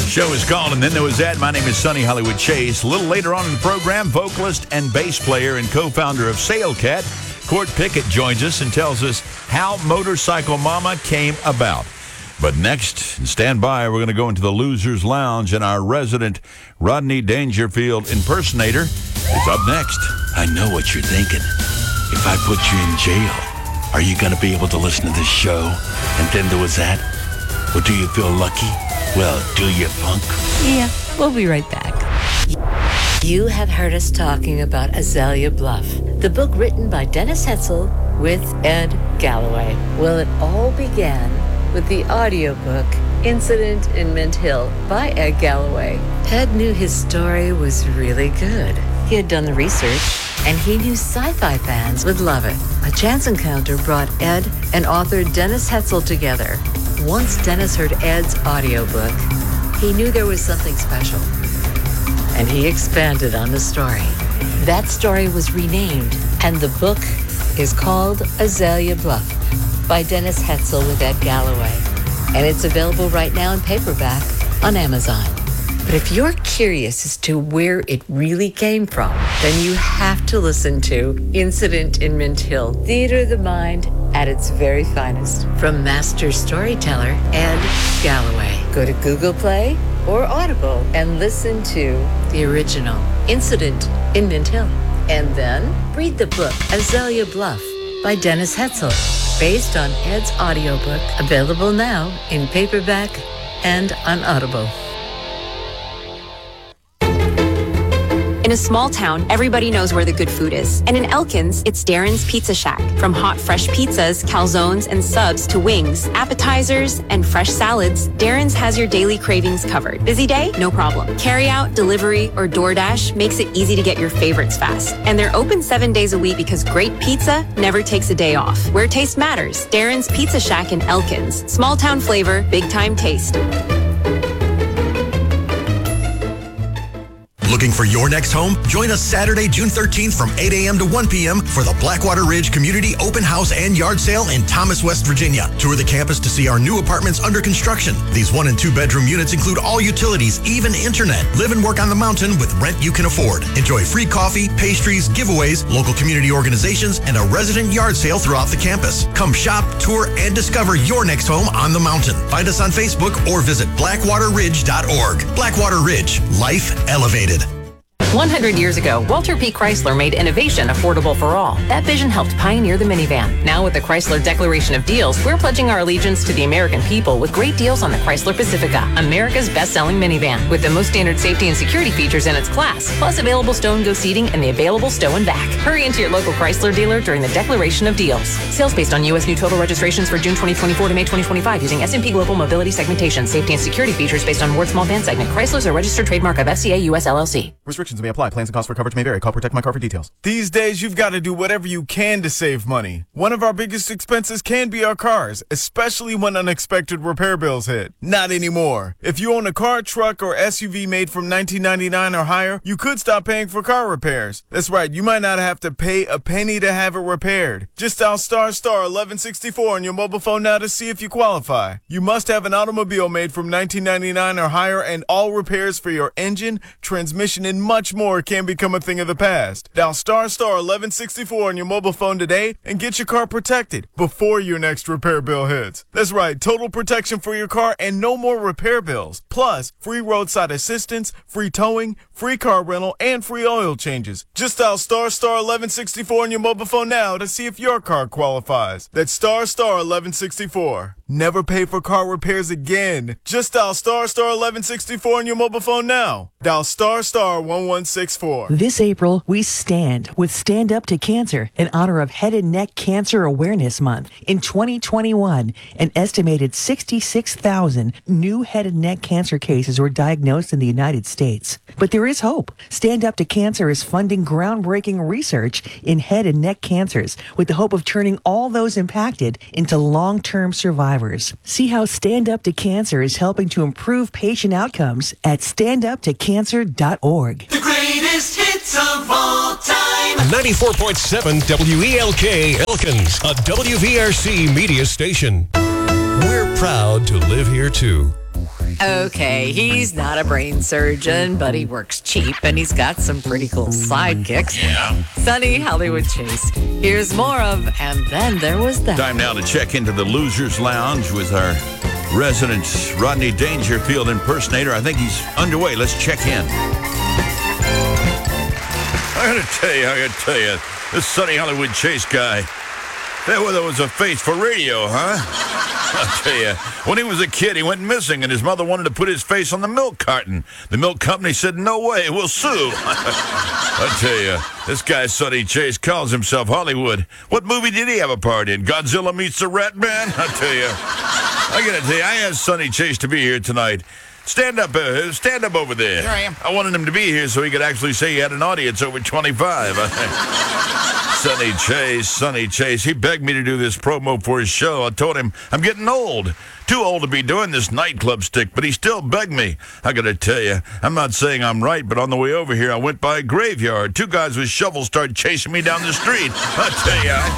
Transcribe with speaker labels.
Speaker 1: Show is called And Then There Was That. My name is Sonny Hollywood Chase. A little later on in the program, vocalist and bass player and co-founder of Sailcat, Court Pickett, joins us and tells us how Motorcycle Mama came about. But next, stand by, we're going to go into the Loser's Lounge, and our resident Rodney Dangerfield impersonator is up next.
Speaker 2: I know what you're thinking. If I put you in jail, are you going to be able to listen to this show? And then there was that? Or do you feel lucky? Well, do you, punk?
Speaker 3: Yeah, we'll be right back.
Speaker 4: You have heard us talking about Azalea Bluff, the book written by Dennis Hetzel with Ed Galloway. Well, it all began with the audiobook Incident in Mint Hill by Ed Galloway. Ed knew his story was really good. He had done the research, and he knew sci-fi fans would love it. A chance encounter brought Ed and author Dennis Hetzel together. Once Dennis heard Ed's audiobook, he knew there was something special, and he expanded on the story. That story was renamed, and the book is called Azalea Bluff by Dennis Hetzel with Ed Galloway, and it's available right now in paperback on Amazon. But if you're curious as to where it really came from, then you have to listen to Incident in Mint Hill, Theater of the Mind at its very finest, from master storyteller Ed Galloway. Go to Google Play or Audible and listen to the original Incident in Mint Hill. And then read the book Azalea Bluff by Dennis Hetzel, based on Ed's audiobook, available now in paperback and on Audible.
Speaker 5: In a small town, everybody knows where the good food is. And in Elkins, it's Darren's Pizza Shack. From hot, fresh pizzas, calzones, and subs to wings, appetizers, and fresh salads, Darren's has your daily cravings covered. Busy day? No problem. Carry out, delivery, or DoorDash makes it easy to get your favorites fast. And they're open 7 days a week because great pizza never takes a day off. Where taste matters. Darren's Pizza Shack in Elkins. Small town flavor, big time taste.
Speaker 6: Looking for your next home? Join us Saturday, June 13th from 8 a.m. to 1 p.m. for the Blackwater Ridge Community Open House and Yard Sale in Thomas, West Virginia. Tour the campus to see our new apartments under construction. These 1- and 2-bedroom units include all utilities, even internet. Live and work on the mountain with rent you can afford. Enjoy free coffee, pastries, giveaways, local community organizations, and a resident yard sale throughout the campus. Come shop, tour, and discover your next home on the mountain. Find us on Facebook or visit blackwaterridge.org. Blackwater Ridge, life elevated.
Speaker 7: 100 years ago, Walter P. Chrysler made innovation affordable for all. That vision helped pioneer the minivan. Now with the Chrysler Declaration of Deals, we're pledging our allegiance to the American people with great deals on the Chrysler Pacifica, America's best-selling minivan, with the most standard safety and security features in its class, plus available stow and go seating and the available stow and back. Hurry into your local Chrysler dealer during the Declaration of Deals. Sales based on U.S. new total registrations for June 2024 to May 2025 using S&P Global Mobility segmentation. Safety and security features based on Ward Small Van segment. Chrysler is a registered trademark of FCA US LLC.
Speaker 8: Restrictions may apply. Plans and costs for coverage may vary. Call Protect My Car for details.
Speaker 9: These days, you've got to do whatever you can to save money. One of our biggest expenses can be our cars, especially when unexpected repair bills hit. Not anymore. If you own a car, truck, or SUV made from 1999 or higher, you could stop paying for car repairs. That's right, you might not have to pay a penny to have it repaired. Just dial ** 1164 on your mobile phone now to see if you qualify. You must have an automobile made from 1999 or higher, and all repairs for your engine, transmission, and much more can become a thing of the past. Dial ** 1164 on your mobile phone today and get your car protected before your next repair bill hits. That's right, total protection for your car and no more repair bills. Plus, free roadside assistance, free towing, free car rental, and free oil changes. Just dial ** 1164 on your mobile phone now to see if your car qualifies. That's ** 1164. Never pay for car repairs again. Just dial ** 1164 on your mobile phone now. Dial ** 1164.
Speaker 10: This April, we stand with Stand Up to Cancer in honor of Head and Neck Cancer Awareness Month. In 2021, an estimated 66,000 new head and neck cancer cases were diagnosed in the United States. But there is hope. Stand Up to Cancer is funding groundbreaking research in head and neck cancers with the hope of turning all those impacted into long-term survivors. See how Stand Up to Cancer is helping to improve patient outcomes at standuptocancer.org.
Speaker 11: The greatest hits of all time.
Speaker 12: 94.7 WELK Elkins, a WVRC media station. We're proud to live here too.
Speaker 4: Okay, he's not a brain surgeon, but he works cheap and he's got some pretty cool sidekicks.
Speaker 1: Yeah.
Speaker 4: Sonny Hollywood Chase. Here's more of And Then There Was That.
Speaker 1: Time now to check into the Losers Lounge with our resident Rodney Dangerfield impersonator. I think he's underway. Let's check in. I gotta tell you, this Sonny Hollywood Chase guy, that was a face for radio, huh? I'll tell you, when he was a kid, he went missing, and his mother wanted to put his face on the milk carton. The milk company said, no way, we'll sue. I'll tell you, this guy, Sonny Chase, calls himself Hollywood. What movie did he have a part in? Godzilla Meets the Rat Man? I'll tell you. I gotta tell you, I asked Sonny Chase to be here tonight. Stand up over there.
Speaker 13: Here I am.
Speaker 1: I wanted him to be here so he could actually say he had an audience over 25. Sonny Chase, he begged me to do this promo for his show. I told him I'm getting old. Too old to be doing this nightclub stick, but he still begged me. I gotta tell you, I'm not saying I'm right, but on the way over here, I went by a graveyard. Two guys with shovels started chasing me down the street. I tell you,